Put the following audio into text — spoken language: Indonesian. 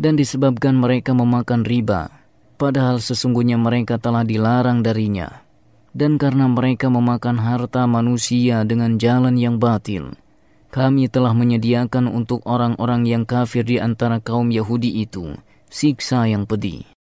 dan disebabkan mereka memakan riba, padahal sesungguhnya mereka telah dilarang darinya. Dan karena mereka memakan harta manusia dengan jalan yang batil, kami telah menyediakan untuk orang-orang yang kafir di antara kaum Yahudi itu siksa yang pedih.